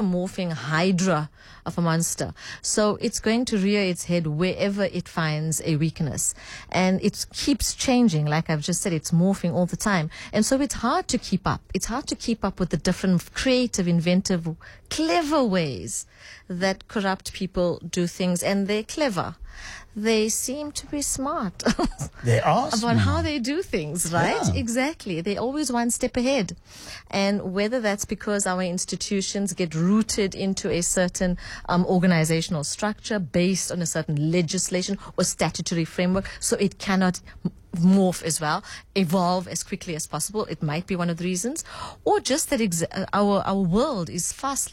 morphing hydra of a monster. So it's going to rear its head wherever it finds a weakness. And it keeps changing. Like I've just said, it's morphing all the time. And so it's hard to keep up. It's hard to keep up with the different creative, inventive, clever ways that corrupt people do things. And they're clever. They seem to be smart. They are about smart. how they do things, right? Yeah. Exactly. They're always one step ahead. And whether that's because our institutions get rooted into a certain organizational structure based on a certain legislation or statutory framework, so it cannot morph as well, evolve as quickly as possible. It might be one of the reasons, or just that our world is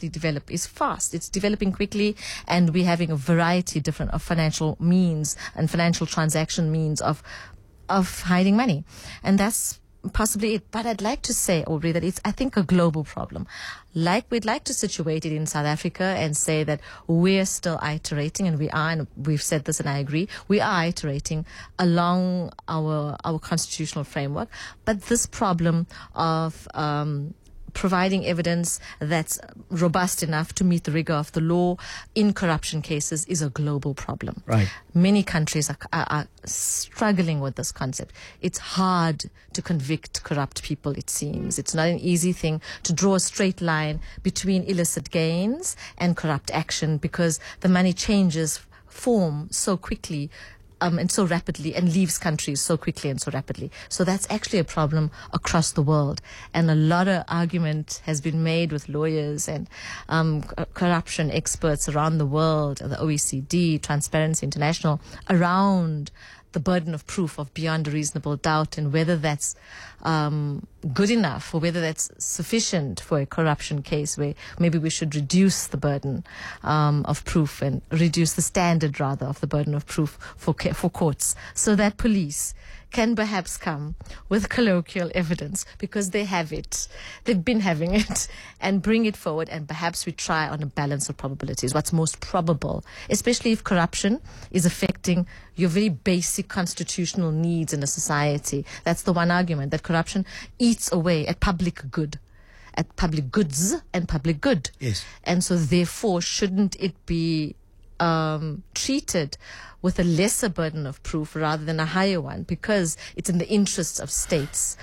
fast. It's developing quickly, and we're having a variety different of financial means and financial transaction means of hiding money, and that's possibly it. But I'd like to say, Aubrey, that it's, I think, a global problem. Like, we'd like to situate it in South Africa and say that we're still iterating, and we are, and we've said this and I agree, we are iterating along our constitutional framework. But this problem of providing evidence that's robust enough to meet the rigor of the law in corruption cases is a global problem. Right. Many countries are struggling with this concept. It's hard to convict corrupt people, it seems. It's not an easy thing to draw a straight line between illicit gains and corrupt action, because the money changes form so quickly and so rapidly, and leaves countries so quickly and so rapidly. So that's actually a problem across the world. And a lot of argument has been made with lawyers and corruption experts around the world, the OECD, Transparency International, around the burden of proof of beyond a reasonable doubt, and whether that's good enough, or whether that's sufficient for a corruption case, where maybe we should reduce the burden of proof, and reduce the standard, rather, of the burden of proof for courts, so that police can perhaps come with colloquial evidence, because they have it, they've been having it, and bring it forward, and perhaps we try on a balance of probabilities, what's most probable, especially if corruption is affecting your very basic constitutional needs in a society. That's the one argument, that corruption eats away at public good, at public goods and public good. Yes. And so therefore, shouldn't it be treated with a lesser burden of proof rather than a higher one, because it's in the interests of states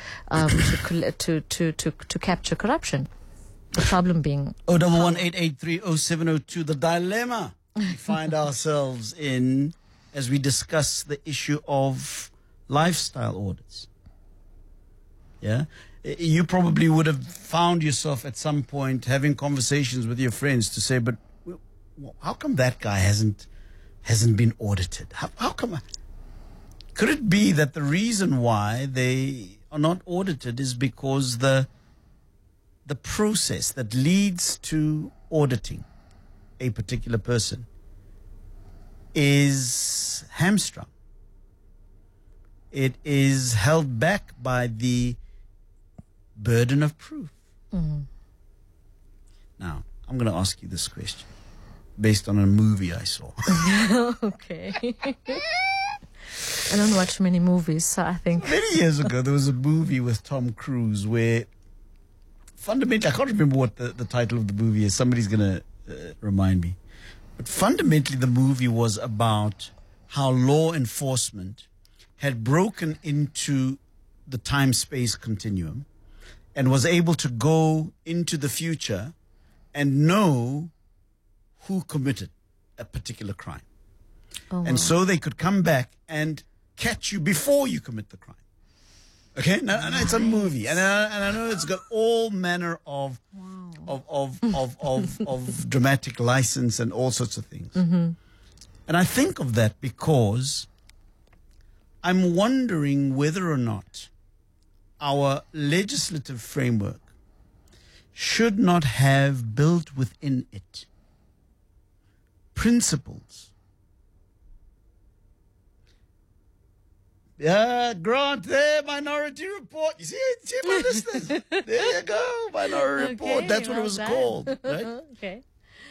to capture corruption? The problem being 011-883-0702, the dilemma we find ourselves in as we discuss the issue of lifestyle audits. Yeah, you probably would have found yourself at some point having conversations with your friends to say, but how come that guy hasn't been audited? How come? Could it be that the reason why they are not audited is because the process that leads to auditing a particular person is hamstrung? It is held back by the burden of proof. Mm. Now, I'm going to ask you this question based on a movie I saw. Okay. I don't watch many movies, so I think. Many years ago, there was a movie with Tom Cruise where fundamentally, I can't remember what the title of the movie is. Somebody's going to remind me. But fundamentally, the movie was about how law enforcement had broken into the time-space continuum and was able to go into the future and know who committed a particular crime. Oh, and so they could come back and catch you before you commit the crime. Okay? Now, I know it's a movie, and I know it's got all manner of dramatic license and all sorts of things. Mm-hmm. And I think of that because I'm wondering whether or not our legislative framework should not have built within it principles. Yeah, Grant, there, Minority Report. You see my listeners? There you go, Minority Report. That's what it was called, right? Okay.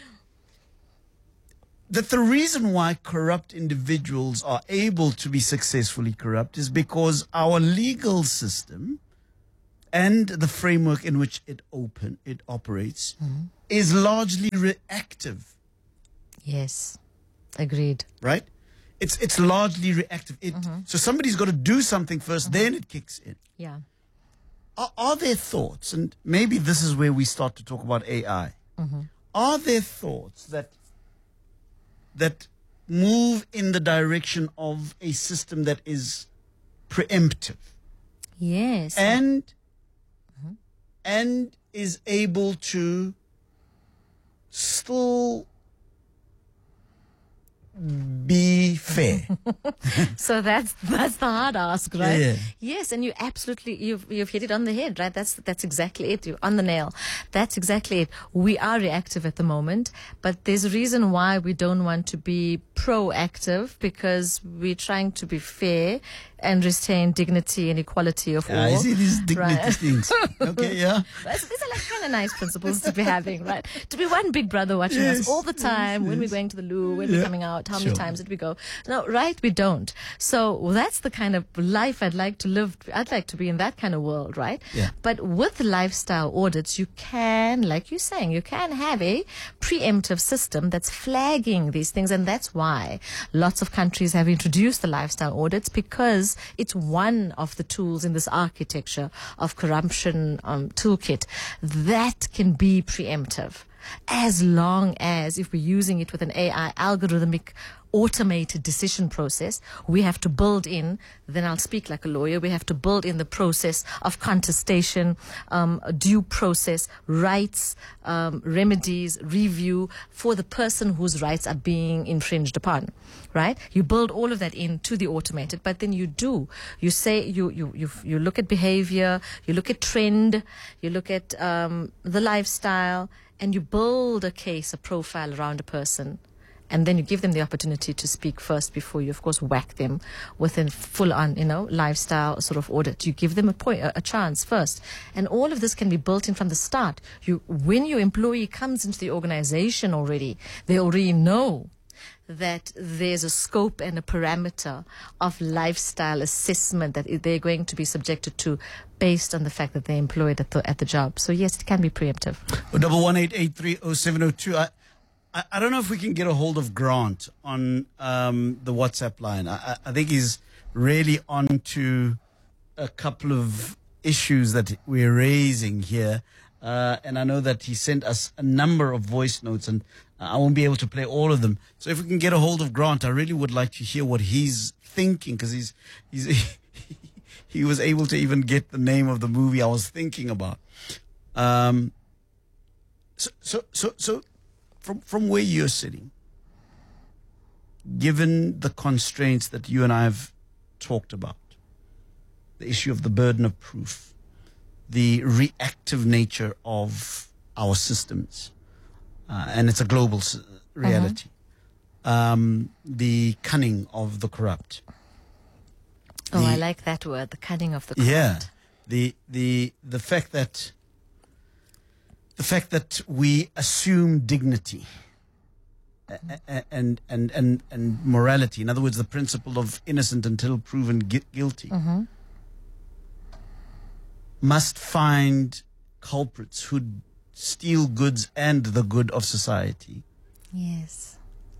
That the reason why corrupt individuals are able to be successfully corrupt is because our legal system and the framework in which it operates is largely reactive, Yes. Agreed. right? It's largely reactive. So somebody's got to do something first, then it kicks in. Yeah. Are there thoughts, and maybe this is where we start to talk about AI, are there thoughts that move in the direction of a system that is preemptive Yes. and is able to still be fair? So that's the hard ask, right? Yeah. Yes, and you've hit it on the head, right? That's exactly it. You're on the nail. That's exactly it. We are reactive at the moment, but there's a reason why we don't want to be proactive, because we're trying to be fair and retain dignity and equality of all. I see these dignity Right. things. Okay, yeah. These are like kind of nice principles to be having, right? To be one big brother watching Yes, us all the time, when yes. we're going to the loo, when we're coming out, how many Sure. times did we go? No, right, we don't. So that's the kind of life I'd like to live. I'd like to be in that kind of world, right? Yeah. But with lifestyle audits, you can, like you're saying, you can have a preemptive system that's flagging these things. And that's why lots of countries have introduced the lifestyle audits, because it's one of the tools in this architecture of corruption toolkit that can be preemptive, as long as, if we're using it with an AI algorithmic automated decision process, we have to build in, then I'll speak like a lawyer, we have to build in the process of contestation, due process, rights, remedies, review for the person whose rights are being infringed upon, right? You build all of that into the automated, but then you say, you look at behavior, you look at trend, you look at the lifestyle, and you build a case, a profile around a person. And then you give them the opportunity to speak first before you, of course, whack them with a full-on, lifestyle sort of audit. You give them a chance first. And all of this can be built in from the start. When your employee comes into the organization already, they already know that there's a scope and a parameter of lifestyle assessment that they're going to be subjected to based on the fact that they're employed at the job. So yes, it can be preemptive. 118830702. I don't know if we can get a hold of Grant on the WhatsApp line. I think he's really on to a couple of issues that we're raising here. And I know that he sent us a number of voice notes, and I won't be able to play all of them. So if we can get a hold of Grant, I really would like to hear what he's thinking, because he was able to even get the name of the movie I was thinking about. So from where you're sitting, given the constraints that you and I have talked about, the issue of the burden of proof, the reactive nature of our systems, and it's a global reality, the cunning of the corrupt. I like that word, the cunning of the corrupt. Yeah, the fact that we assume dignity and morality, in other words, the principle of innocent until proven guilty, must find culprits who steal goods and the good of society. Yes.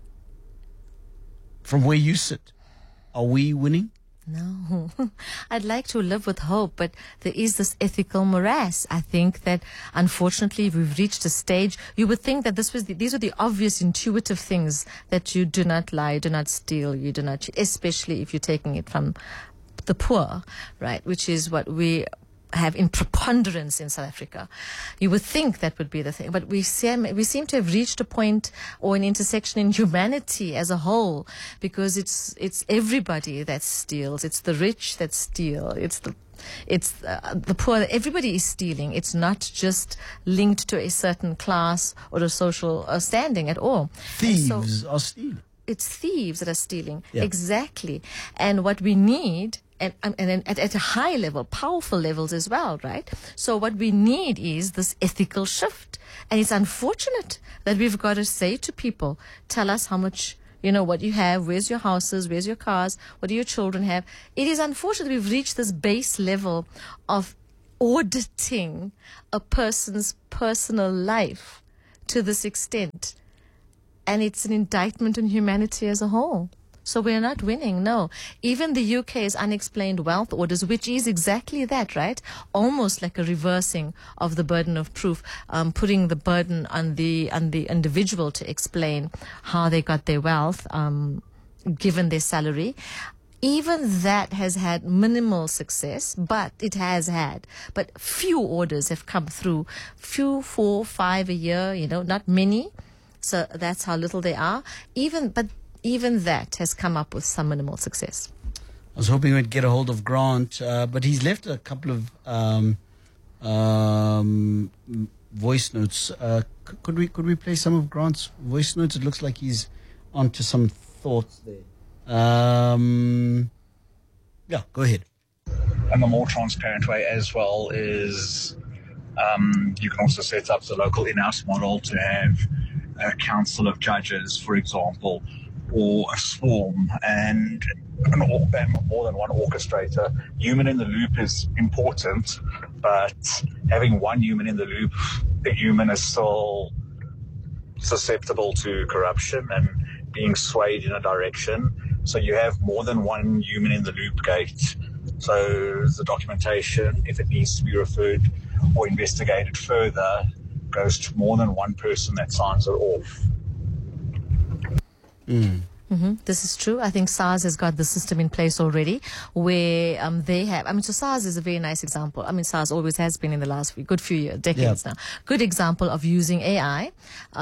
From where you sit, are we winning? No, I'd like to live with hope, but there is this ethical morass. I think that unfortunately we've reached a stage. You would think that these were the obvious intuitive things, that you do not lie, do not steal, you do not cheat, especially if you're taking it from the poor, right? Which is what we have in preponderance in South Africa. You would think that would be the thing, but we seem to have reached a point or an intersection in humanity as a whole, because it's everybody that steals. It's the rich that steal. It's the poor. Everybody is stealing. It's not just linked to a certain class or a social standing at all. Thieves are stealing. It's thieves that are stealing. Yeah. Exactly. And what we need, and at a high level, powerful levels as well, right? So what we need is this ethical shift. And it's unfortunate that we've got to say to people, tell us how much, what you have, where's your houses, where's your cars, what do your children have. It is unfortunate that we've reached this base level of auditing a person's personal life to this extent. And it's an indictment on humanity as a whole. So we're not winning, no. Even the UK's unexplained wealth orders, which is exactly that, right? Almost like a reversing of the burden of proof, putting the burden on the individual to explain how they got their wealth, given their salary. Even that has had minimal success, but it has had. But few orders have come through. Few, 4, 5 a year, not many. So that's how little they are. Even that has come up with some minimal success. I was hoping we'd get a hold of Grant, but he's left a couple of voice notes. Could we play some of Grant's voice notes? It looks like he's onto some thoughts there. Yeah, go ahead. And the more transparent way as well is you can also set up the local in-house model to have a council of judges, for example, or a swarm and more than one orchestrator. Human in the loop is important, but having one human in the loop, the human is still susceptible to corruption and being swayed in a direction. So you have more than one human in the loop gate. So the documentation, if it needs to be referred or investigated further, goes to more than one person that signs it off. This is true. I think SARS has got the system in place already where they have, so SARS is a very nice example. SARS always has been in the last good few years, decades now. Good example of using AI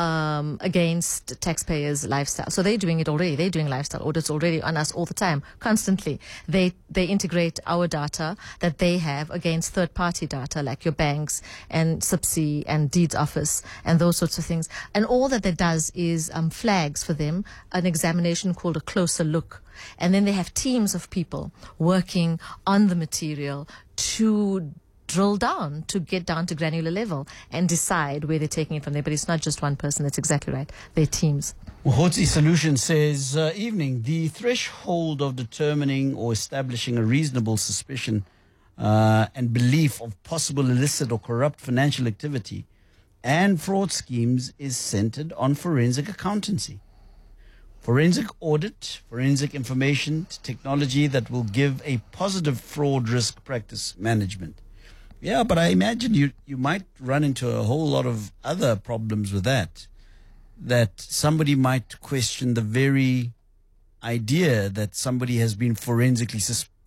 against taxpayers' lifestyle. So they're doing it already. They're doing lifestyle audits already on us all the time, constantly. They integrate our data that they have against third-party data like your banks and SIPC and Deeds Office and those sorts of things. And all that does is flags for them an examination called a closer look. And then they have teams of people working on the material to drill down, to get down to granular level and decide where they're taking it from there. But it's not just one person. That's exactly right. They're teams. Hotzi Solution says, evening, the threshold of determining or establishing a reasonable suspicion and belief of possible illicit or corrupt financial activity and fraud schemes is centered on forensic accountancy. Forensic audit, forensic information technology that will give a positive fraud risk practice management. Yeah, but I imagine you might run into a whole lot of other problems with that somebody might question the very idea that somebody has been forensically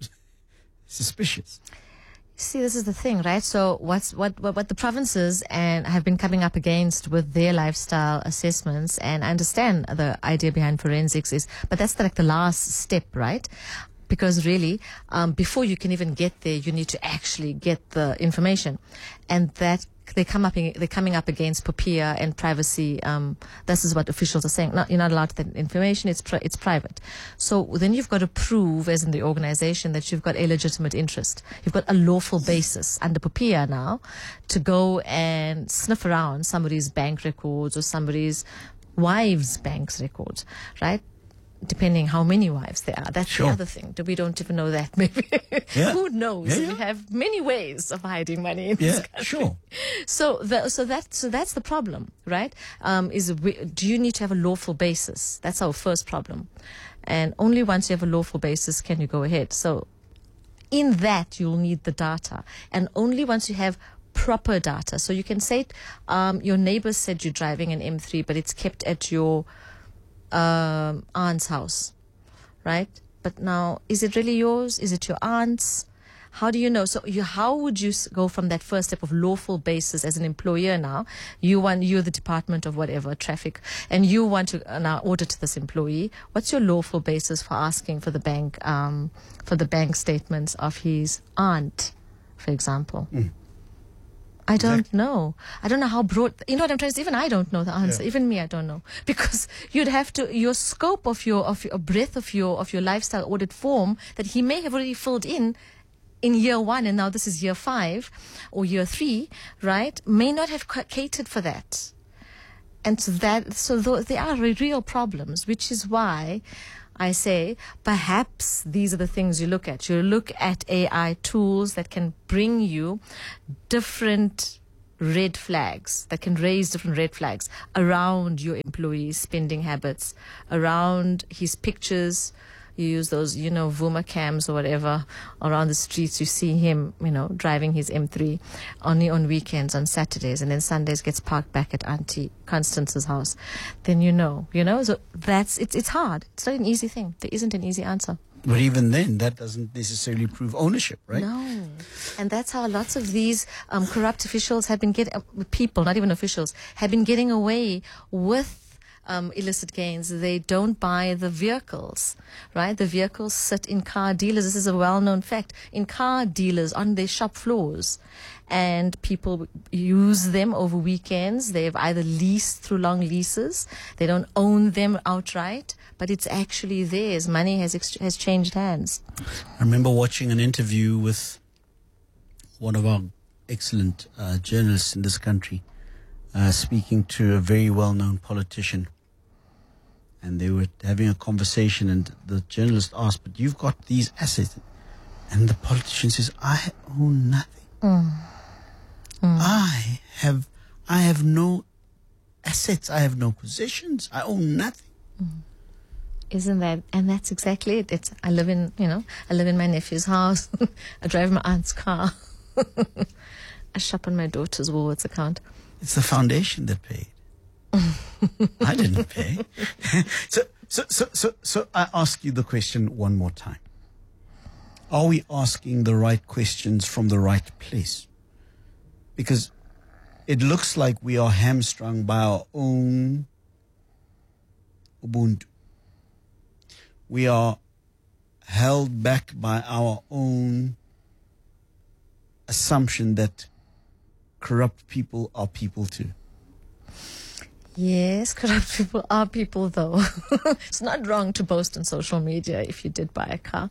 suspicious. See, this is the thing, right? So what the provinces and have been coming up against with their lifestyle assessments, and I understand the idea behind forensics but that's like the last step, right? Because really, before you can even get there, you need to actually get the information, and that they're coming up against POPIA and privacy. This is what officials are saying. No, you're not allowed that information. It's private. So then you've got to prove, as in the organization, that you've got a legitimate interest. You've got a lawful basis under POPIA now to go and sniff around somebody's bank records or somebody's wife's bank's records, right? Depending how many wives there are. That's the other thing. We don't even know that, maybe. Yeah. Who knows? Yeah, yeah. We have many ways of hiding money in this country. Sure. So that's the problem, right? Do you need to have a lawful basis? That's our first problem. And only once you have a lawful basis can you go ahead. So in that, you'll need the data. And only once you have proper data. So you can say your neighbor said you're driving an M3, but it's kept at your aunt's house, right? But now, is it really yours? Is it your aunt's? How do you know? So how would you go from that first step of lawful basis as an employer now? You're the department of whatever, traffic, and you want to now audit this employee. What's your lawful basis for asking for the bank statements of his aunt, for example? I don't know. I don't know how broad. You know what I'm trying to say? Even I don't know the answer. Yeah. Even me, I don't know, because you'd have to your scope of your breadth of your lifestyle audit form that he may have already filled in year 1, and now this is year 5 or year 3, right? May not have catered for that, and so there are real problems, which is why I say, perhaps these are the things you look at. You look at AI tools that can bring you different red flags, that can raise different red flags around your employee's spending habits, around his pictures. You use those, Vuma cams or whatever around the streets. You see him, driving his M3 only on weekends, on Saturdays, and then Sundays gets parked back at Auntie Constance's house. Then so it's hard. It's not an easy thing. There isn't an easy answer. But even then, that doesn't necessarily prove ownership, right? No. And that's how lots of these corrupt officials have been people, not even officials, have been getting away with illicit gains. They don't buy the vehicles, right? The vehicles sit in car dealers. This is a well-known fact. In car dealers on their shop floors. And people use them over weekends. They've either leased through long leases. They don't own them outright, but it's actually theirs. Money has changed hands. I remember watching an interview with one of our excellent journalists in this country, speaking to a very well-known politician. And they were having a conversation, and the journalist asked, "But you've got these assets." And the politician says, "I own nothing. I have no assets. I have no possessions. I own nothing." Isn't that, and that's exactly it. I live in my nephew's house. I drive my aunt's car. I shop on my daughter's Woolworths account. It's the foundation that paid. I didn't pay. So I ask you the question one more time. Are we asking the right questions from the right place? Because it looks like we are hamstrung by our own Ubuntu. We are held back by our own assumption that corrupt people are people too. Yes, corrupt people are people, though. It's not wrong to boast on social media if you did buy a car.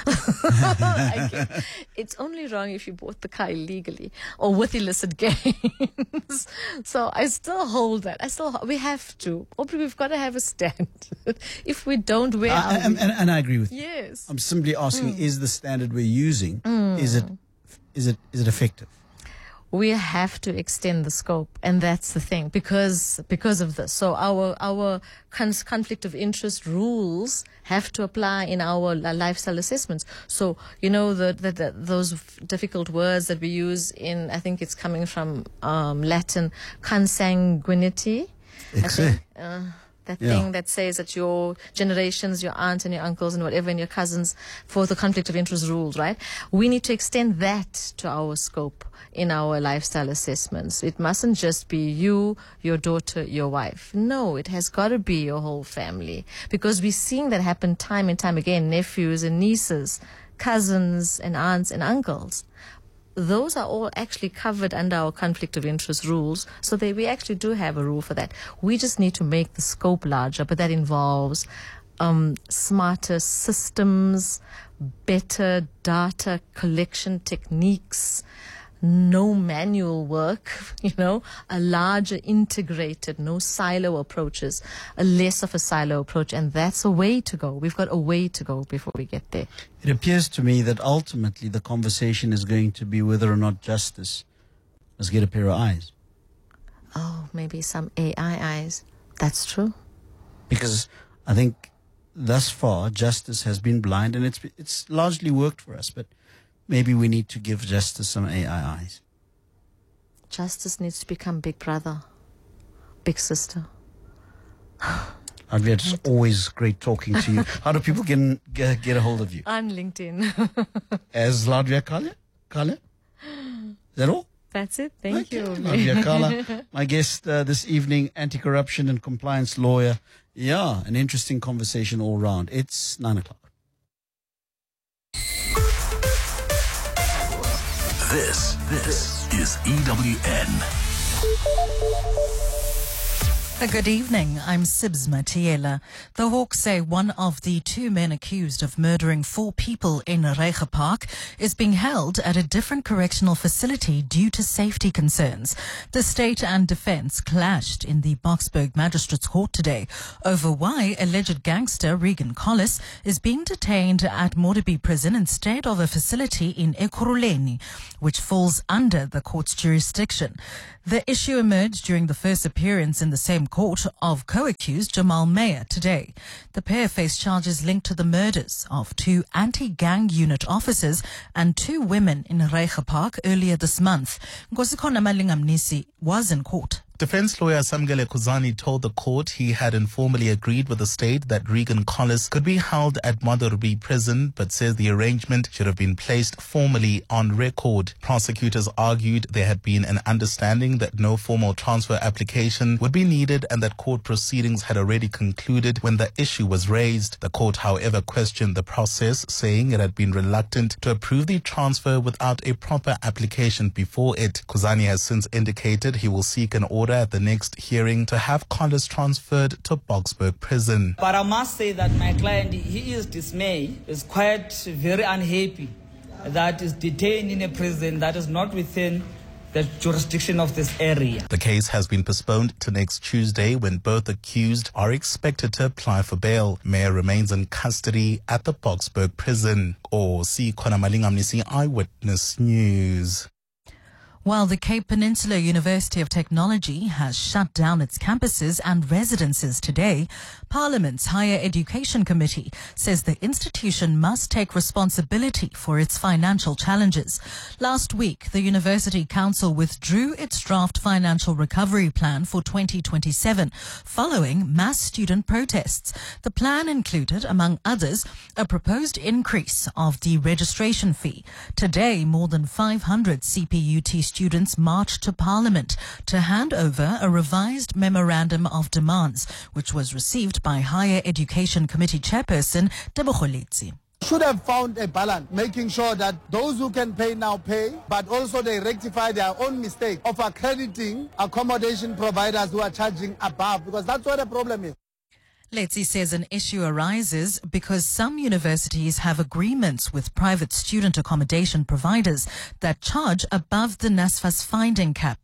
It's only wrong if you bought the car illegally or with illicit gains. So I still hold that. We have to. We've got to have a stand. If we don't, where are we? And I agree with you. Yes. I'm simply asking: is the standard we're using is it effective? We have to extend the scope, and that's the thing, because of this. So our conflict of interest rules have to apply in our lifestyle assessments. So those difficult words that we use in, I think it's coming from Latin, consanguinity. That thing that says that your generations, your aunts and your uncles and whatever, and your cousins, for the conflict of interest rules, right? We need to extend that to our scope in our lifestyle assessments. It mustn't just be you, your daughter, your wife. No, it has got to be your whole family, because we're seeing that happen time and time again. Nephews and nieces, cousins and aunts and uncles. Those are all actually covered under our conflict of interest rules. So we actually do have a rule for that. We just need to make the scope larger, but that involves smarter systems, better data collection techniques, no manual work, a larger integrated, no silo approaches, a less of a silo approach. And that's a way to go. We've got a way to go before we get there. It appears to me that ultimately the conversation is going to be whether or not justice must get a pair of eyes. Oh, maybe some AI eyes. That's true. Because I think thus far justice has been blind, and it's largely worked for us, but maybe we need to give justice some AI eyes. Justice needs to become big brother, big sister. Ladvia, it's always great talking to you. How do people get a hold of you? On LinkedIn. As Ladvia Kala? Is that all? That's it. Thank you. Ladvia Kala, my guest this evening, anti-corruption and compliance lawyer. Yeah, an interesting conversation all round. It's 9:00. This is EWN. Good evening. I'm Sibs Matiela. The Hawks say one of the two men accused of murdering 4 people in Reiger Park is being held at a different correctional facility due to safety concerns. The state and defense clashed in the Boksburg Magistrates Court today over why alleged gangster Regan Collis is being detained at Mordeby Prison instead of a facility in Ekurhuleni, which falls under the court's jurisdiction. The issue emerged during the first appearance in the same court of co-accused Jamal Meyer today. The pair face charges linked to the murders of 2 anti-gang unit officers and 2 women in Reiger Park earlier this month. Nkosikhona Malingamnisi was in court. Defense lawyer Samgele Khuzani told the court he had informally agreed with the state that Regan Collis could be held at Mordeby Prison, but says the arrangement should have been placed formally on record. Prosecutors argued there had been an understanding that no formal transfer application would be needed and that court proceedings had already concluded when the issue was raised. The court, however, questioned the process, saying it had been reluctant to approve the transfer without a proper application before it. Khuzani has since indicated he will seek an order at the next hearing to have Collis transferred to Boksburg Prison. But I must say that my client, he is dismayed, is quite very unhappy that is detained in a prison that is not within the jurisdiction of this area. The case has been postponed to next Tuesday when both accused are expected to apply for bail. Meyer remains in custody at the Boksburg Prison. Khona Malingamnisi, Eyewitness News. While the Cape Peninsula University of Technology has shut down its campuses and residences today, Parliament's Higher Education Committee says the institution must take responsibility for its financial challenges. Last week, the University Council withdrew its draft financial recovery plan for 2027 following mass student protests. The plan included, among others, a proposed increase of the registration fee. Today, more than 500 CPUT students marched to Parliament to hand over a revised Memorandum of Demands, which was received by Higher Education Committee Chairperson Tebogo Letsi. Should have found a balance, making sure that those who can pay now pay, but also they rectify their own mistake of accrediting accommodation providers who are charging above, because that's what the problem is. Letsi says an issue arises because some universities have agreements with private student accommodation providers that charge above the NSFAS funding cap.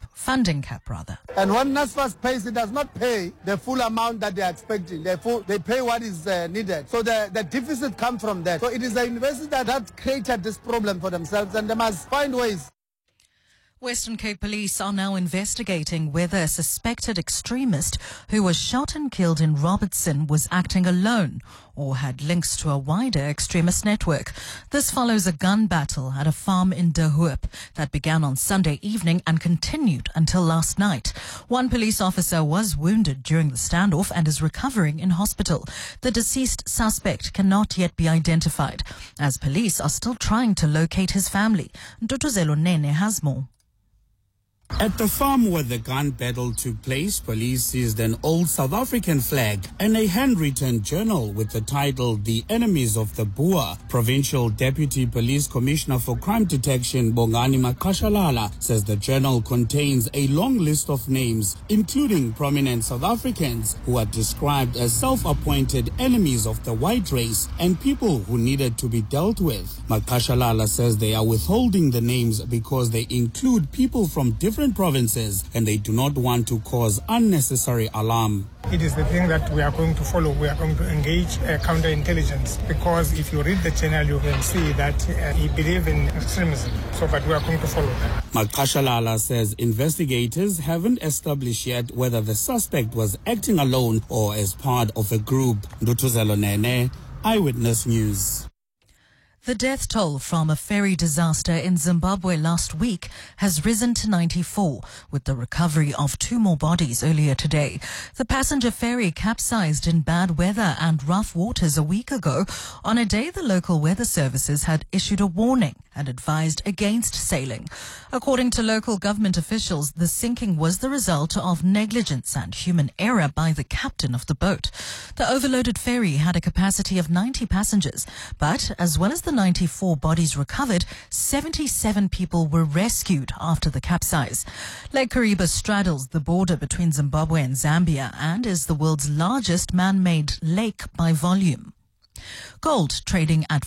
And when NSFAS pays, it does not pay the full amount that they are expecting. They pay what is needed. So the deficit comes from that. So it is the university that has created this problem for themselves, and they must find ways. Western Cape Police are now investigating whether a suspected extremist who was shot and killed in Robertson was acting alone or had links to a wider extremist network. This follows a gun battle at a farm in De Hoop that began on Sunday evening and continued until last night. One police officer was wounded during the standoff and is recovering in hospital. The deceased suspect cannot yet be identified, as police are still trying to locate his family. Ndutuzelo Nene has more. At the farm where the gun battle took place, police seized an old South African flag and a handwritten journal with the title The Enemies of the Boer. Provincial Deputy Police Commissioner for Crime Detection Bongani Makashalala says the journal contains a long list of names, including prominent South Africans who are described as self-appointed enemies of the white race and people who needed to be dealt with. Makashalala says they are withholding the names because they include people from different provinces and they do not want to cause unnecessary alarm. It is the thing that we are going to follow. We are going to engage counterintelligence, because if you read the channel, you can see that he believes in extremism. But we are going to follow that. Makashalala says investigators haven't established yet whether the suspect was acting alone or as part of a group. Ndutuzelo Nene, Eyewitness News. The death toll from a ferry disaster in Zimbabwe last week has risen to 94, with the recovery of 2 more bodies earlier today. The passenger ferry capsized in bad weather and rough waters a week ago, on a day the local weather services had issued a warning and advised against sailing. According to local government officials, the sinking was the result of negligence and human error by the captain of the boat. The overloaded ferry had a capacity of 90 passengers, but as well as the 94 bodies recovered, 77 people were rescued after the capsize. Lake Kariba straddles the border between Zimbabwe and Zambia and is the world's largest man-made lake by volume. Gold trading at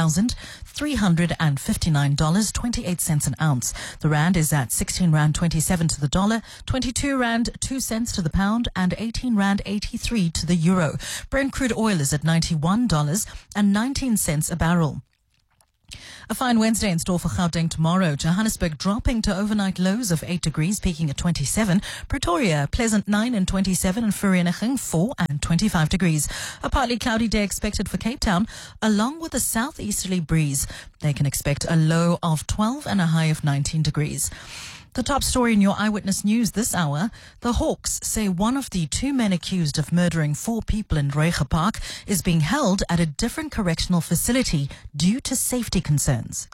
$4,359.28 an ounce. The rand is at 16 rand 27 to the dollar, 22 rand 2 cents to the pound, and 18 rand 83 to the euro. Brent crude oil is at $91.19 a barrel. A fine Wednesday in store for Gauteng tomorrow. Johannesburg dropping to overnight lows of 8 degrees, peaking at 27. Pretoria, pleasant 9 and 27, and Vereeniging 4 and 25 degrees. A partly cloudy day expected for Cape Town, along with a southeasterly breeze. They can expect a low of 12 and a high of 19 degrees. The top story in your Eyewitness News this hour, the Hawks say one of the 2 men accused of murdering 4 people in Reiger Park is being held at a different correctional facility due to safety concerns.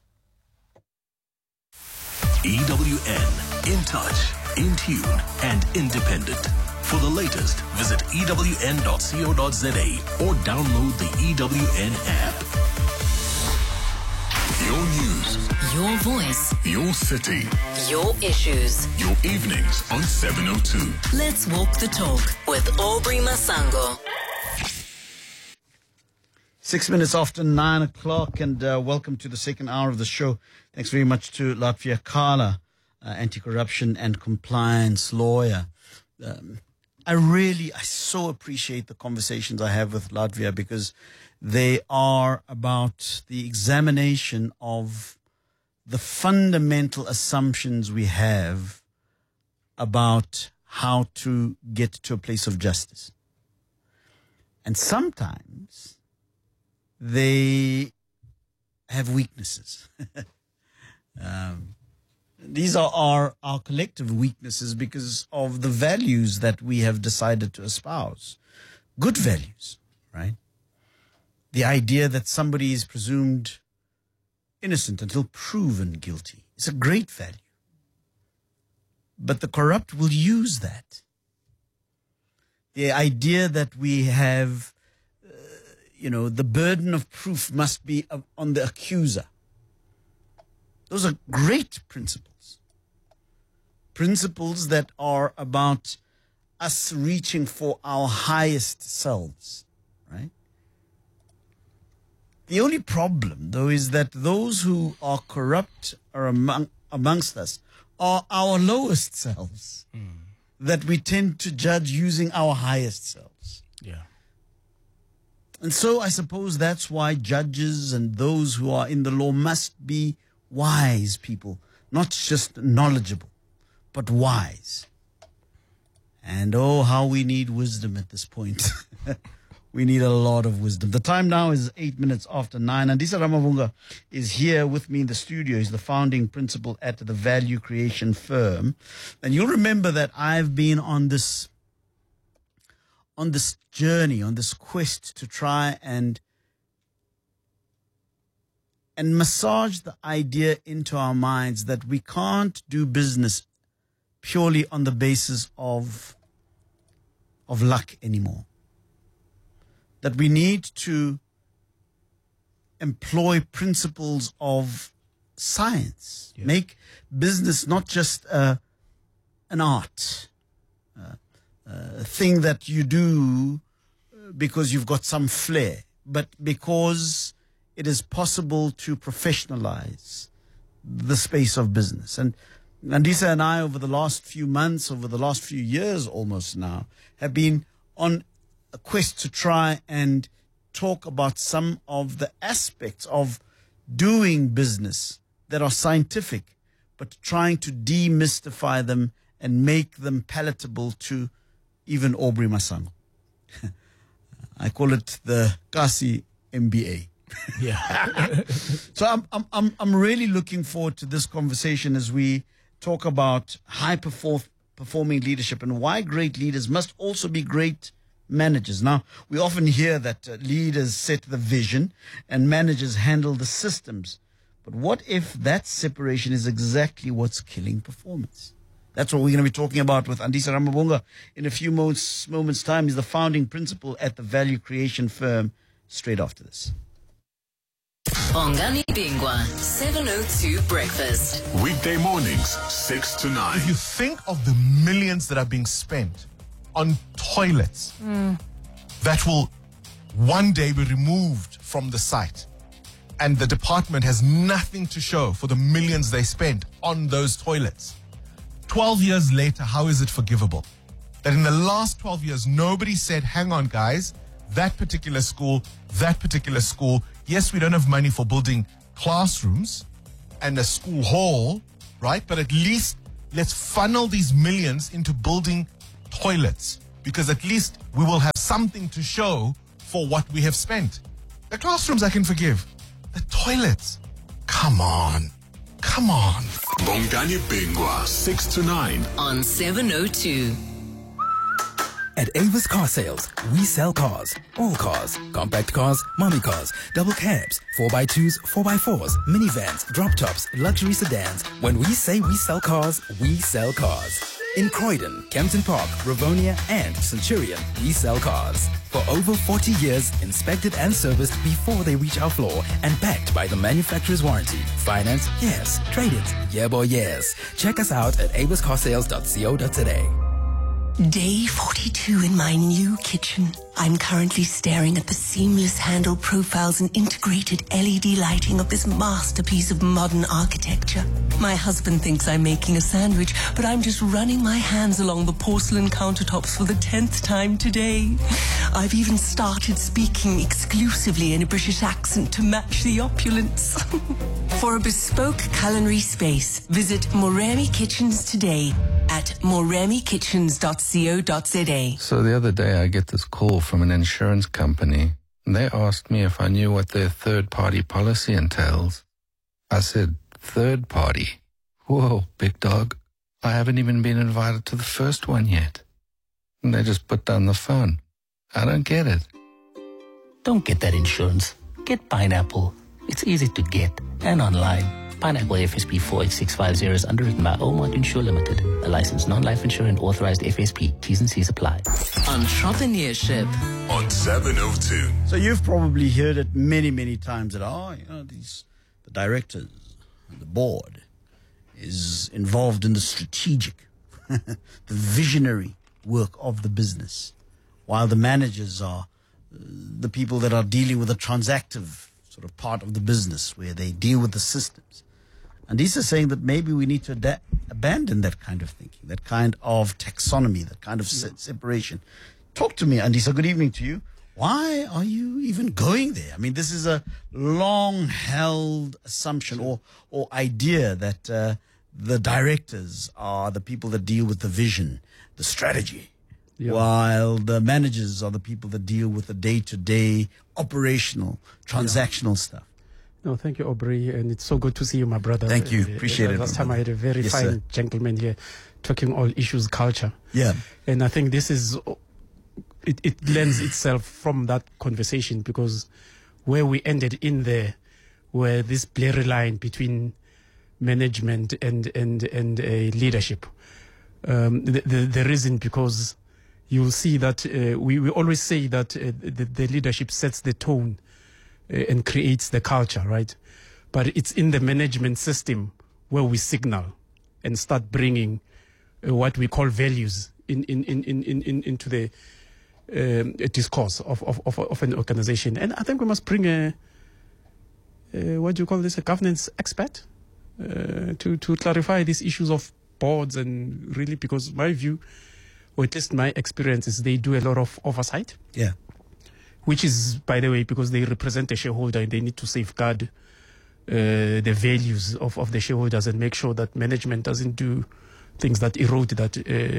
EWN, in touch, in tune, and independent. For the latest, visit ewn.co.za or download the EWN app. Your news, your voice, your city, your issues, your evenings on 702. Let's walk the talk with Aubrey Masango. 6 minutes after 9 o'clock, and welcome to the second hour of the show. Thanks very much to Latvia Kala, anti-corruption and compliance lawyer. I so appreciate the conversations I have with Latvia, because they are about the examination of the fundamental assumptions we have about how to get to a place of justice. And sometimes they have weaknesses. These are our collective weaknesses because of the values that we have decided to espouse. Good values, right? The idea that somebody is presumed innocent until proven guilty is a great value. But the corrupt will use that. The idea that we have, the burden of proof must be on the accuser. Those are great principles. Principles that are about us reaching for our highest selves, right? The only problem, though, is that those who are corrupt are amongst us are our lowest selves, that we tend to judge using our highest selves. Yeah. And so I suppose that's why judges and those who are in the law must be wise people, not just knowledgeable, but wise. And oh, how we need wisdom at this point. We need a lot of wisdom. The time now is 8 minutes after 9. Andisa Ramavunga is here with me in the studio. He's the founding principal at the Value Creation Firm. And you'll remember that I've been on this journey, on this quest to try and massage the idea into our minds that we can't do business purely on the basis of luck anymore. That we need to employ principles of science, make business not just an art, a thing that you do because you've got some flair, but because it is possible to professionalize the space of business. And Andisa and I, over the last few months, over the last few years almost now, have been on a quest to try and talk about some of the aspects of doing business that are scientific, but trying to demystify them and make them palatable to even Aubrey Masango. I call it the Kasi MBA. Yeah. So I'm really looking forward to this conversation as we talk about high performing leadership and why great leaders must also be great managers. Now, we often hear that leaders set the vision and managers handle the systems. But what if that separation is exactly what's killing performance? That's what we're going to be talking about with Andisa Ramabonga in a few moments' time. He's the founding principal at the value creation firm. Straight after this. Bongani Bingwa, 702 Breakfast. Weekday mornings, 6 to 9. If you think of the millions that are being spent on toilets that will one day be removed from the site, and the department has nothing to show for the millions they spent on those toilets. 12 years later, how is it forgivable? That in the last 12 years, nobody said, hang on, guys, that particular school, yes, we don't have money for building classrooms and a school hall, right? But at least let's funnel these millions into building toilets, because at least we will have something to show for what we have spent. The classrooms I can forgive. The toilets, come on. Bongani Bingwa, 6 to 9. On 702. At Avis Car Sales, we sell cars. All cars. Compact cars, mommy cars, double cabs, 4x2s, 4x4s, minivans, drop tops, luxury sedans. When we say we sell cars, we sell cars. In Croydon, Kempton Park, Rivonia, and Centurion, we sell cars. For over 40 years, inspected and serviced before they reach our floor, and backed by the manufacturer's warranty. Finance? Yes. Trade-ins? Yeah, boy, yes. Check us out at aviscarsales.co.za. Day 42 in my new kitchen. I'm currently staring at the seamless handle profiles and integrated LED lighting of this masterpiece of modern architecture. My husband thinks I'm making a sandwich, but I'm just running my hands along the porcelain countertops for the 10th time today. I've even started speaking exclusively in a British accent to match the opulence. For a bespoke culinary space, visit Moremi Kitchens today at moremikitchens.co.za. So the other day I get this call from an insurance company, and they asked me if I knew what their third-party policy entails. I said, third party? Whoa, big dog. I haven't even been invited to the first one yet. And they just put down the phone. I don't get it. Don't get that insurance. Get Pineapple. It's easy to get and online. Pineapple FSP 48650 is underwritten by Omart Insure Limited, a licensed non-life insurer and authorized FSP. T's and C's apply. Entrepreneurship on 702. So you've probably heard it many times that the directors, the board is involved in the strategic, the visionary work of the business, while the managers are the people that are dealing with the transactive sort of part of the business, where they deal with the systems. And he's saying that maybe we need to abandon that kind of thinking, that kind of taxonomy, that kind of separation. Talk to me, Andisa. Good evening to you. Why are you even going there? I mean, this is a long-held assumption or idea that the directors are the people that deal with the vision, the strategy, while the managers are the people that deal with the day-to-day operational, transactional stuff. No, thank you, Aubrey, and it's so good to see you, my brother. Thank you. Appreciate it. Last time I had a very fine gentleman here talking all issues culture. Yeah. And I think this is, it lends itself from that conversation, because where we ended in there, where this blurry line between management and leadership. The reason, because you'll see that we always say that the leadership sets the tone and creates the culture, right? But it's in the management system where we signal and start bringing what we call values into the discourse of an organization. And I think we must bring a governance expert to clarify these issues of boards, and really, because my view, or at least my experience, is they do a lot of oversight. Yeah. Which is, by the way, because they represent a shareholder and they need to safeguard the values of the shareholders and make sure that management doesn't do things that erode that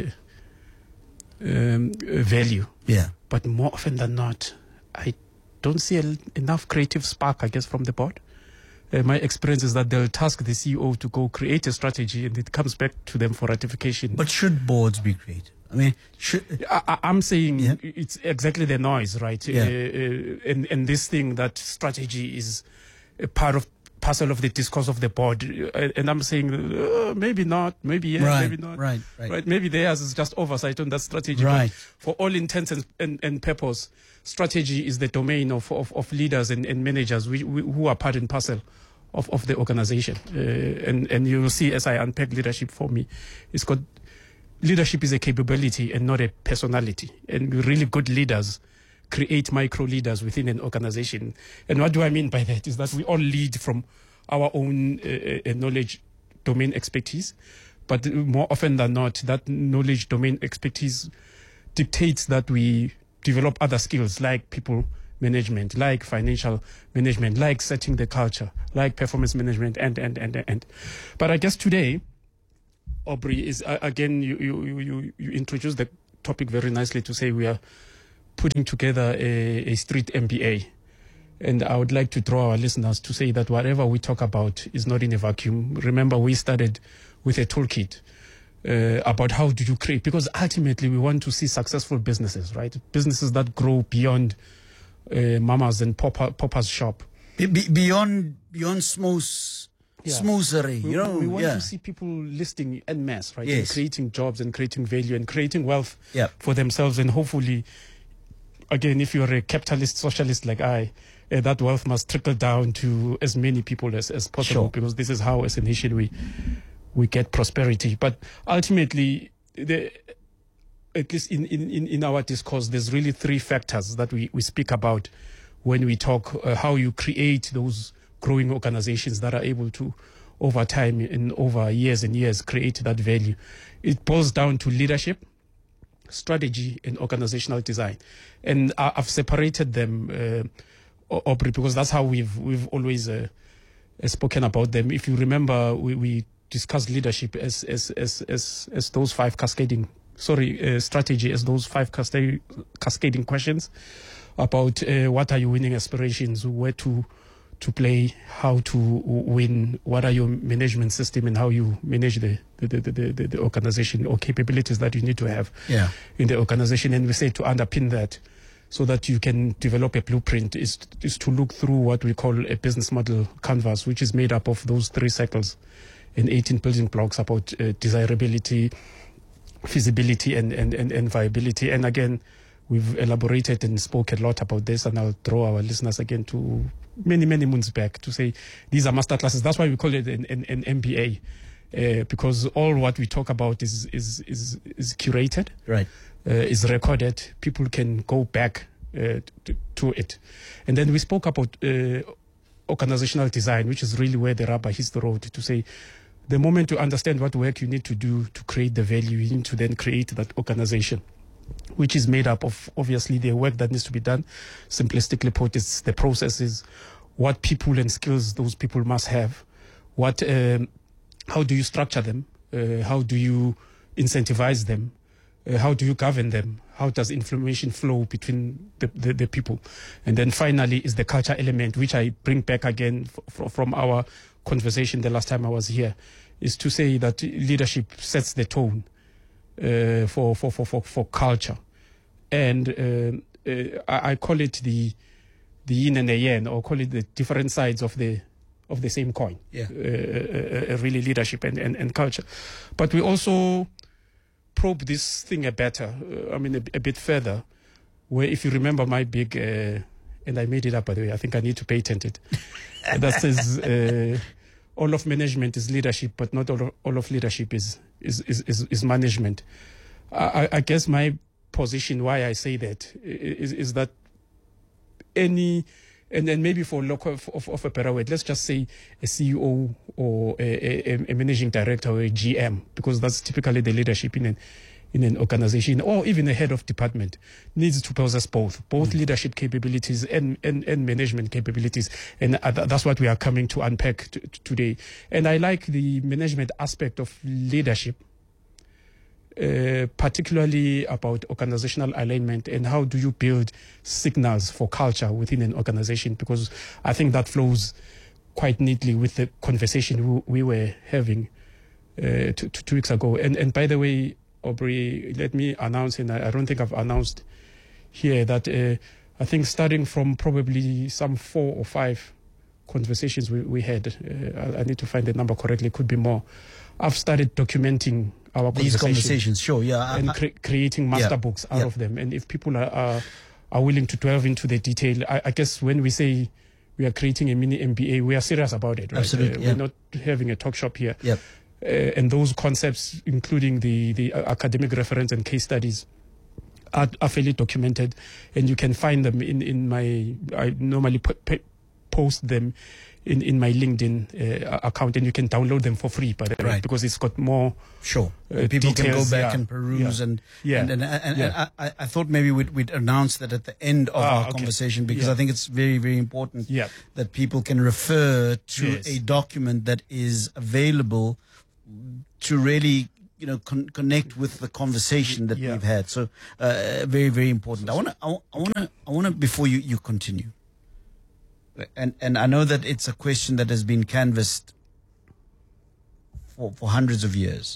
value. Yeah. But more often than not, I don't see enough creative spark, I guess, from the board. My experience is that they'll task the CEO to go create a strategy and it comes back to them for ratification. But should boards be creative? I mean, I'm saying it's exactly the noise, right? Yeah. And this thing that strategy is a part parcel of the discourse of the board. And I'm saying, maybe not, maybe yes, Right, maybe not. right. Maybe theirs is just oversight on that strategy. Right. But for all intents and purpose, strategy is the domain of leaders and managers who are part and parcel of the organization. And you will see as I unpack leadership for me, leadership is a capability and not a personality. And really good leaders create micro leaders within an organization. And what do I mean by that is that we all lead from our own knowledge domain expertise. But more often than not, that knowledge domain expertise dictates that we develop other skills like people management, like financial management, like setting the culture, like performance management, and. But I guess today, Aubrey, is again, you introduced the topic very nicely to say we are putting together a street MBA. And I would like to draw our listeners to say that whatever we talk about is not in a vacuum. Remember, we started with a toolkit about how do you create, because ultimately we want to see successful businesses, right? Businesses that grow beyond mama's and papa's shop. Beyond smoothery, you know. We want to see people listing en masse, right? Yes. And creating jobs and creating value and creating wealth Yep. for themselves. And hopefully, again, if you're a capitalist socialist like I, that wealth must trickle down to as many people as possible, Sure. because this is how, as a nation, we get prosperity. But ultimately, at least in our discourse, there's really three factors that we speak about when we talk how you create those growing organizations that are able to, over time and over years and years, create that value. It boils down to leadership, strategy, and organizational design. And I've separated them, Aubrey, because that's how we've always spoken about them. If you remember, we discussed leadership as those five cascading. Strategy as those five cascading questions about what are your winning aspirations, where to play, how to win, what are your management system, and how you manage the organization or capabilities that you need to have in the organization. And we say to underpin that, so that you can develop a blueprint, is to look through what we call a business model canvas, which is made up of those 3 circles and 18 building blocks about desirability, feasibility, and viability. And again, we've elaborated and spoke a lot about this, and I'll draw our listeners again to many moons back to say these are master classes. That's why we call it an MBA, because all what we talk about is curated, right? Is recorded. People can go back to it. And then we spoke about organizational design, which is really where the rubber hits the road, to say the moment you understand what work you need to do to create the value, you need to then create that organization, which is made up of obviously the work that needs to be done. Simplistically put, it's the processes, what people and skills those people must have, how do you structure them, how do you incentivize them, how do you govern them, how does information flow between the people. And then finally is the culture element, which I bring back again from our conversation the last time I was here, is to say that leadership sets the tone for culture. And I call it the yin and the yang, or call it the different sides of the same coin. Really leadership and culture. But we also probe this thing a bit further, where if you remember my big, and I made it up by the way, I think I need to patent it, that says all of management is leadership, but not all of leadership is management. I guess my position, why I say that, is that any, and then maybe for lack of a better word, let's just say a CEO or a managing director or a GM, because that's typically the leadership in an organization, or even a head of department, needs to possess both leadership capabilities and management capabilities. And that's what we are coming to unpack today. And I like the management aspect of leadership, particularly about organizational alignment and how do you build signals for culture within an organization, because I think that flows quite neatly with the conversation we were having 2 weeks ago. And by the way, Aubrey, let me announce, and I don't think I've announced here, that I think starting from probably some 4 or 5 conversations we had. I need to find the number correctly. It could be more. I've started documenting these conversations. Sure, yeah, and creating master books out of them. And if people are willing to delve into the detail, I guess when we say we are creating a mini MBA, we are serious about it. Right? Absolutely, we're not having a talk shop here. Yep. And those concepts, including the academic reference and case studies, are fairly documented, and you can find them in my. I normally post them in my LinkedIn account, and you can download them for free, because it's got more. Sure, people can go back and peruse, and I thought maybe we'd announce that at the end of our conversation, because I think it's very, very important that people can refer to a document that is available to really connect with the conversation that we've had. So very, very important. I wanna before you continue. And I know that it's a question that has been canvassed for hundreds of years.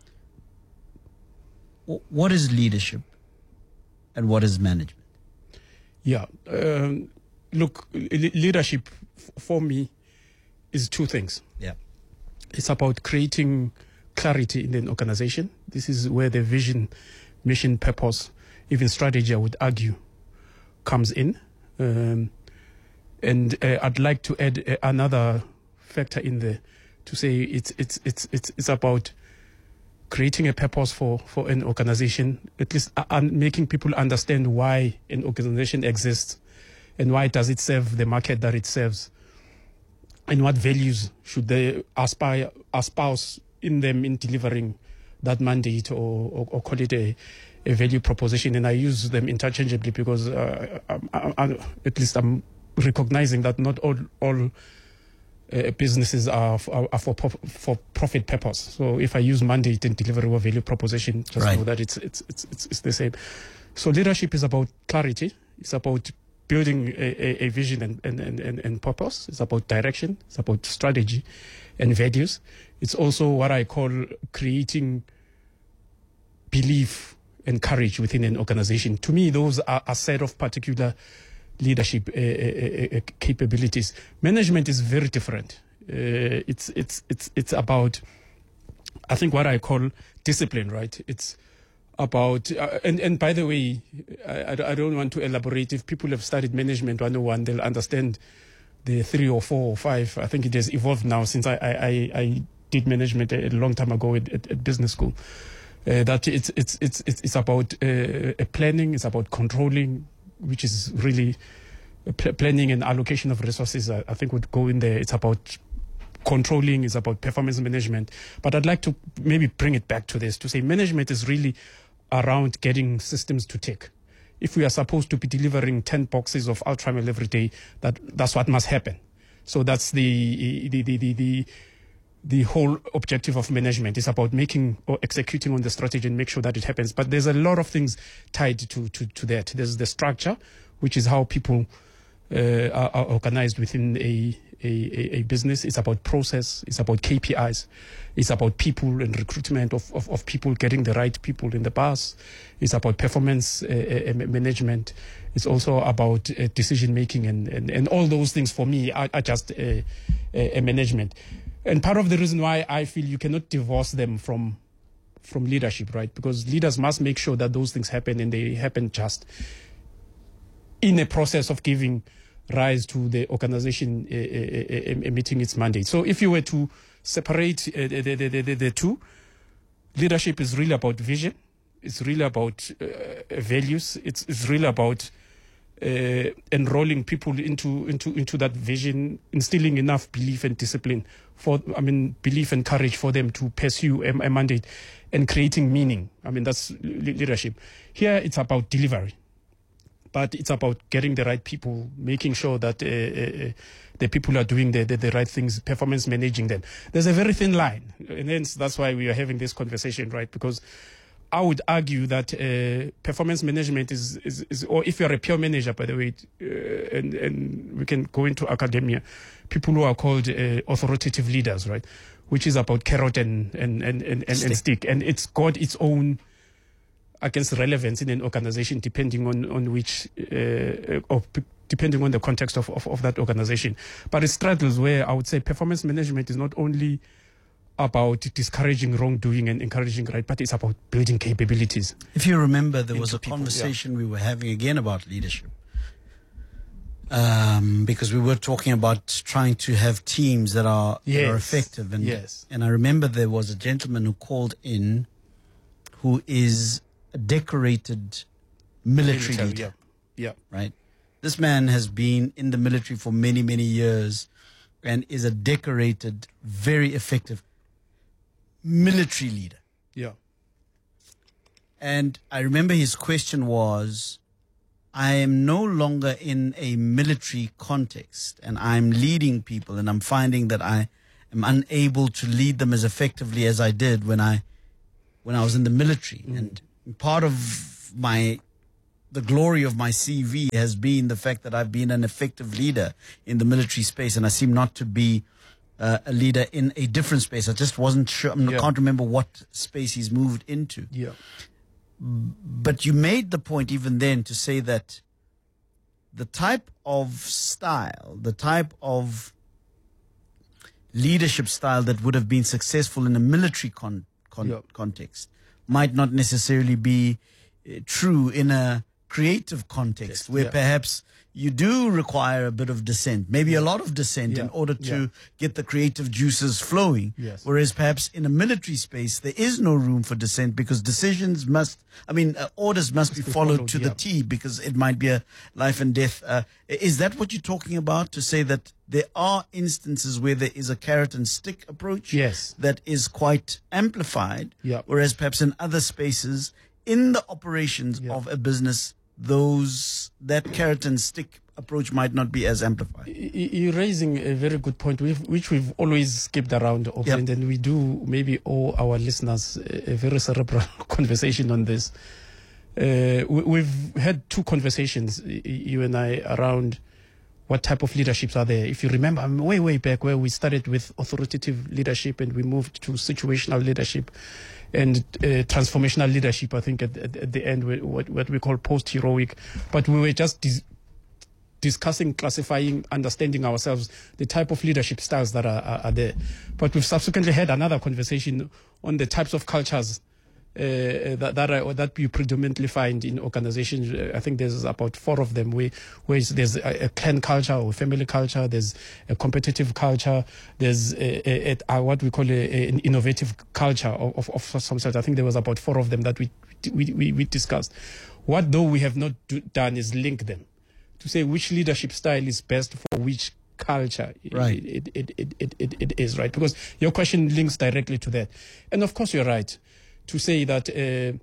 What is leadership and what is management? Yeah. Look, leadership for me is two things. Yeah. It's about creating clarity in an organization. This is where the vision, mission, purpose, even strategy, I would argue, comes in. And I'd like to add another factor in there to say it's about creating a purpose for an organization, at least making people understand why an organization exists and why does it serve the market that it serves, and what values should they espouse in them in delivering that mandate or call it a value proposition. And I use them interchangeably because at least I'm recognizing that not all businesses are for profit purpose. So if I use mandate and delivery or value proposition, just know that it's the same. So leadership is about clarity. It's about building a vision and purpose. It's about direction. It's about strategy and values. It's also what I call creating belief and courage within an organization. To me, those are a set of particular leadership capabilities. Management is very different. It's about, I think, what I call discipline, right? It's about, and by the way, I don't want to elaborate. If people have studied Management 101, they'll understand the 3 or 4 or 5. I think it has evolved now since I did management a long time ago at business school. That it's about planning. It's about controlling, which is really planning and allocation of resources. I think would go in there. It's about controlling. It's about performance management. But I'd like to maybe bring it back to this, to say management is really around getting systems to tick. If we are supposed to be delivering 10 boxes of Ultramel every day, that's what must happen. So that's the whole objective of management. Is about making or executing on the strategy and make sure that it happens. But there's a lot of things tied to that. There's the structure, which is how people are organized within a business. It's about process. It's about KPIs. It's about people and recruitment of people, getting the right people in the bus. It's about performance management. It's also about decision making and all those things for me are just a management. And part of the reason why I feel you cannot divorce them from leadership, right? Because leaders must make sure that those things happen, and they happen just in a process of giving rise to the organization meeting its mandate. So if you were to separate the two, leadership is really about vision. It's really about values. It's really about enrolling people into that vision, instilling enough belief and discipline belief and courage for them to pursue a mandate, and creating meaning. That's leadership. Here it's about delivery, but it's about getting the right people, making sure that the people are doing the right things, performance managing them. There's a very thin line, and hence that's why we are having this conversation, right? Because I would argue that performance management is, or if you're a pure manager, by the way, and we can go into academia, people who are called authoritative leaders, right? Which is about carrot and stick. And it's got its own against relevance in an organization, depending on which, depending on the context of that organization. But it straddles where I would say performance management is not only about discouraging wrongdoing and encouraging right, but it's about building capabilities. If you remember, there was a people, conversation we were having again about leadership. Because we were talking about trying to have teams that are effective. And I remember there was a gentleman who called in who is a decorated military leader. Right? This man has been in the military for many, many years and is a decorated, very effective military leader. And I remember his question was, I am no longer in a military context and I'm leading people and I'm finding that I am unable to lead them as effectively as I did when I was in the military. And part of the glory of my CV has been the fact that I've been an effective leader in the military space, and I seem not to be a leader in a different space. I just wasn't sure. I can't remember what space he's moved into. But you made the point even then to say that the type of style, the type of leadership style that would have been successful in a military context might not necessarily be true in a creative context where perhaps you do require a bit of dissent, maybe a lot of dissent in order to get the creative juices flowing. Whereas perhaps in a military space, there is no room for dissent because orders must be followed to the T because it might be a life and death. Is that what you're talking about, to say that there are instances where there is a carrot and stick approach that is quite amplified, whereas perhaps in other spaces, in the operations of a business, that carrot and stick approach might not be as amplified? You're raising a very good point, which we've always skipped around, and we do maybe owe our listeners a very cerebral conversation on this. We've had two conversations, you and I, around what type of leaderships are there. If you remember, way back where we started with authoritative leadership and we moved to situational leadership and transformational leadership, I think, at the end, what we call post-heroic. But we were just discussing, classifying, understanding ourselves, the type of leadership styles that are there. But we've subsequently had another conversation on the types of cultures that you predominantly find in organizations. I think there's about 4 of them where there's a clan culture or family culture, there's a competitive culture, there's what we call an innovative culture of some sort. I think there was about 4 of them that we discussed. What though we have not done is link them to say which leadership style is best for which culture. It is, right? Because your question links directly to that. And of course you're right to say that the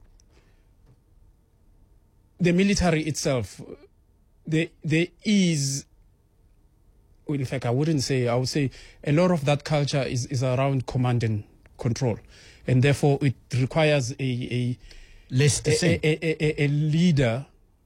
military itself, there is, well, in fact, I would say a lot of that culture is around command and control. And therefore it requires a leader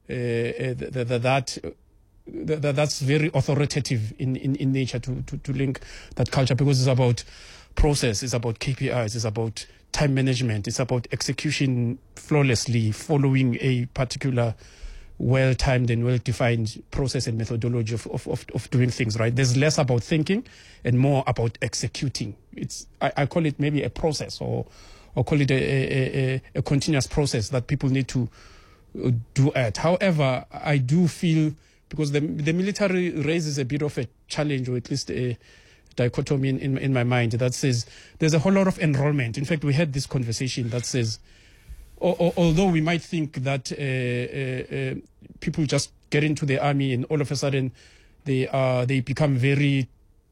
that's very authoritative in nature to link that culture, because it's about process, it's about KPIs, it's about time management, it's about execution flawlessly, following a particular well-timed and well-defined process and methodology of doing things, right? There's less about thinking and more about executing. I call it maybe a process, or call it a continuous process that people need to do at. However, I do feel, because the military raises a bit of a challenge, or at least a dichotomy in my mind, that says there's a whole lot of enrollment. In fact, we had this conversation that says, although we might think that people just get into the army and all of a sudden they become very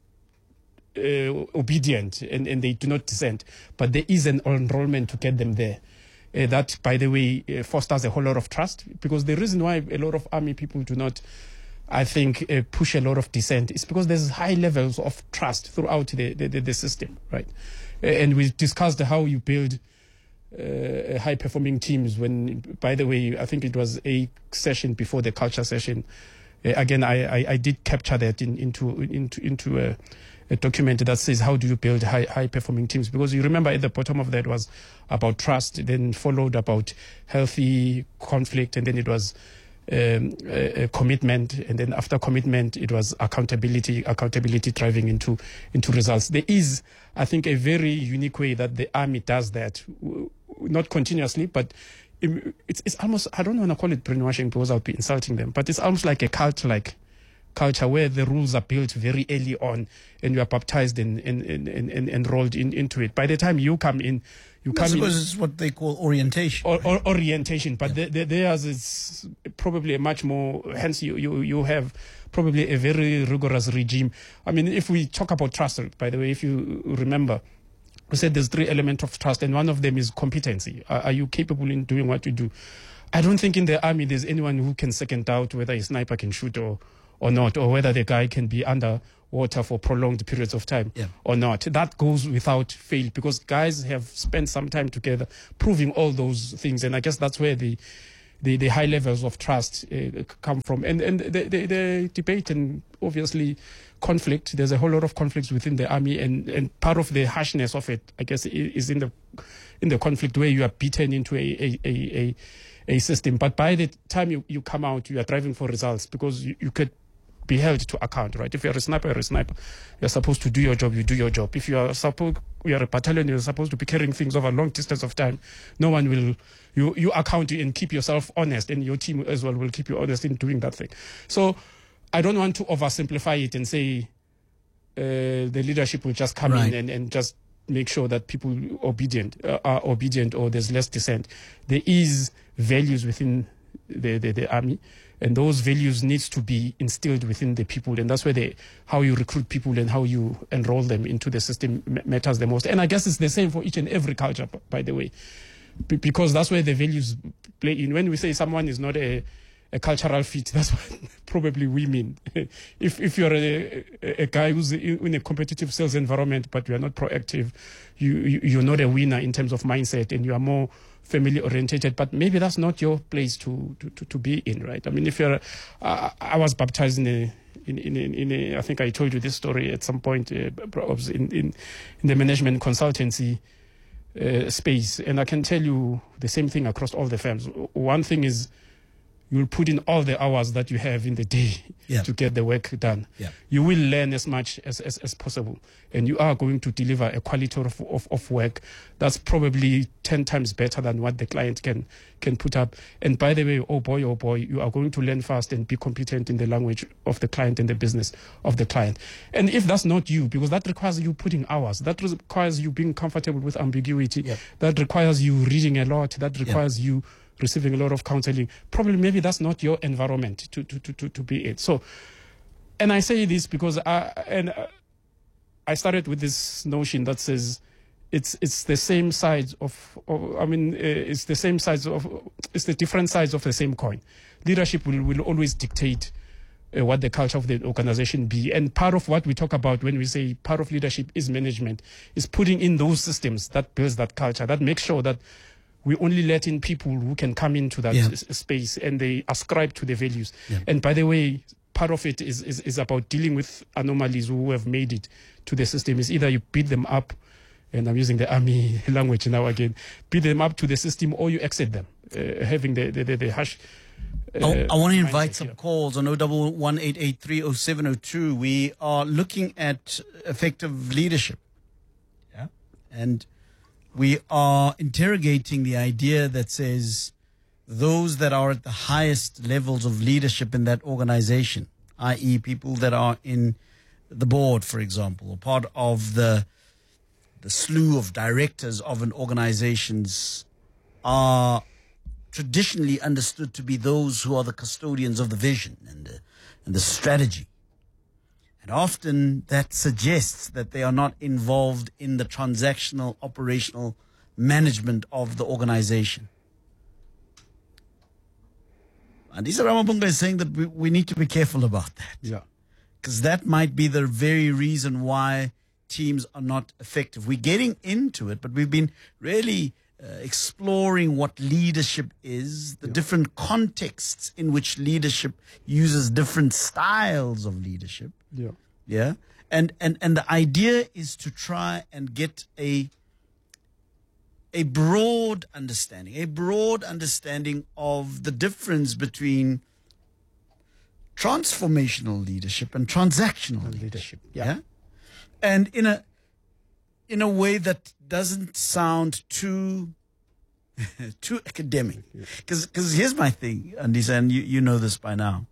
obedient and they do not dissent, but there is an enrollment to get them there. That, by the way, fosters a whole lot of trust, because the reason why a lot of army people do not, I think, push a lot of dissent is because there's high levels of trust throughout the system, right? And we discussed how you build high-performing teams when, by the way, I think it was a session before the culture session, Again, I did capture that into a document that says how do you build high performing teams, because you remember at the bottom of that was about trust, then followed about healthy conflict, and then it was a commitment, and then after commitment it was accountability driving into results. There is, I think, a very unique way that the army does that, not continuously, but it's almost, I don't want to call it brainwashing because I'll be insulting them, but it's almost like a culture where the rules are built very early on, and you are baptized and enrolled into it. By the time you come in, I suppose it's what they call orientation. Orientation, but theirs is probably a much more, hence you have probably a very rigorous regime. I mean, if we talk about trust, by the way, if you remember, we said there's 3 elements of trust, and one of them is competency. Are you capable in doing what you do? I don't think in the army there's anyone who can second doubt whether a sniper can shoot or not, or whether the guy can be underwater for prolonged periods of time or not. That goes without fail, because guys have spent some time together proving all those things, and I guess that's where the high levels of trust come from. And the debate and obviously conflict, there's a whole lot of conflicts within the army, and part of the harshness of it, I guess, is in the conflict where you are beaten into a system. But by the time you come out, you are driving for results, because you could be held to account, right? If you're a sniper, you're a sniper. You're supposed to do your job, you do your job. If you're a battalion, you're supposed to be carrying things over a long distance of time. No one will, you account and keep yourself honest, and your team as well will keep you honest in doing that thing. So I don't want to oversimplify it and say the leadership will just come in and just make sure that people are obedient, or there's less dissent. There is values within the army, and those values needs to be instilled within the people, and that's where how you recruit people and how you enroll them into the system matters the most. And I guess it's the same for each and every culture, by the way, because that's where the values play in. When we say someone is not a cultural fit, that's what probably we mean. If you're a guy who's in a competitive sales environment, but you are not proactive, you're not a winner in terms of mindset, and you are more family orientated, but maybe that's not your place to be in, right? I mean, if you're, I was baptized in a, I think I told you this story at some point, perhaps in the management consultancy space, and I can tell you the same thing across all the firms. One thing is, you'll put in all the hours that you have in the day to get the work done. You will learn as much as possible, and you are going to deliver a quality of work that's probably 10 times better than what the client can put up. And by the way, oh boy, you are going to learn fast and be competent in the language of the client and the business of the client. And if that's not you, because that requires you putting hours, that requires you being comfortable with ambiguity, that requires you reading a lot, that requires you receiving a lot of counseling, probably maybe that's not your environment to be in. So, and I say this because I started with this notion that says it's the same sides it's the different sides of the same coin. Leadership will always dictate what the culture of the organization be. And part of what we talk about when we say part of leadership is management, is putting in those systems that builds that culture, that makes sure that we only let in people who can come into that space and they ascribe to the values. And by the way, part of it is about dealing with anomalies who have made it to the system. Is either you beat them up, and I'm using the army language now again, beat them up to the system, or you exit them, having the harsh. I want to invite some calls on 011-883-0702. We are looking at effective leadership. And we are interrogating the idea that says those that are at the highest levels of leadership in that organization, i.e. people that are in the board, for example, or part of the slew of directors of an organizations, are traditionally understood to be those who are the custodians of the vision and the strategy. And often that suggests that they are not involved in the transactional, operational management of the organization. And Andisa Ramabunga is saying that we need to be careful about that. Because that might be the very reason why teams are not effective. We're getting into it, but we've been really exploring what leadership is, the different contexts in which leadership uses different styles of leadership. Yeah. Yeah. And the idea is to try and get a broad understanding of the difference between transformational leadership and transactional leadership. Yeah. And in a way that doesn't sound too academic. Because here's my thing, Andisa, and you know this by now,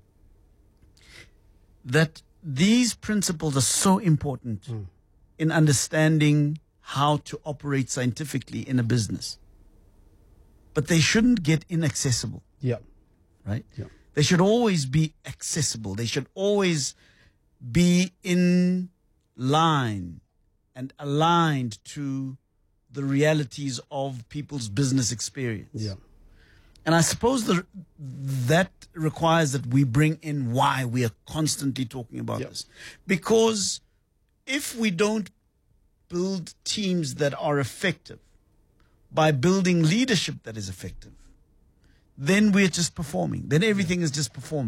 that these principles are so important in understanding how to operate scientifically in a business. But they shouldn't get inaccessible. Yeah. Right? Yeah. They should always be accessible. They should always be in line and aligned to the realities of people's business experience. Yeah. And I suppose that requires that we bring in why we are constantly talking about this. Because if we don't build teams that are effective by building leadership that is effective, then we're just performing. Then everything is just performance.